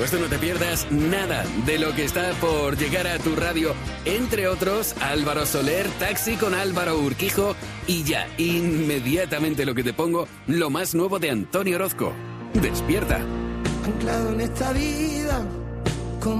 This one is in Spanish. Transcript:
Pues tú no te pierdas nada de lo que está por llegar a tu radio. Entre otros, Álvaro Soler, Taxi con Álvaro Urquijo y ya, inmediatamente lo que te pongo, lo más nuevo de Antonio Orozco. Despierta. Anclado en esta vida